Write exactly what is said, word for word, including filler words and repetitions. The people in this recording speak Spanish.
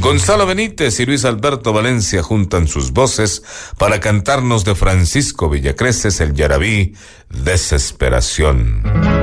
Gonzalo Benítez y Luis Alberto Valencia juntan sus voces para cantarnos de Francisco Villacreces el Yarabí, Desesperación.